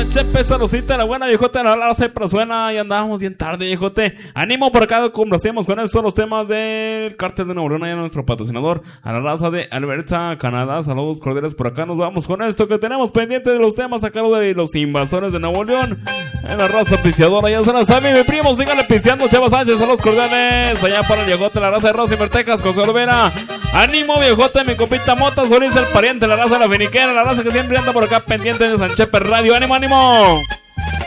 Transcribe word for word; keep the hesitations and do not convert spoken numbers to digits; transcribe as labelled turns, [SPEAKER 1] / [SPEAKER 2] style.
[SPEAKER 1] Chepe, saludcita, la buena viejote, la verdad siempre suena. Y andábamos bien tarde, viejote. Ánimo por acá, complacemos con esto los temas del Cártel de Nuevo León, allá nuestro patrocinador, a la raza de Alberta, Canadá. Saludos cordiales por acá. Nos vamos con esto que tenemos pendiente de los temas a cargo de los invasores de Nuevo León. En la raza pisteadora, ya se la sabe, mi primo, síganle pisteando. Chava Sánchez, saludos cordiales. Allá para el viejote, la raza de Rosy Mertecas, José Olvera. Ánimo, viejote, mi compita Mota Solís, el pariente, la raza de la finiquera, la raza que siempre anda por acá pendiente de San Chepe Radio. Ánimo, ánimo.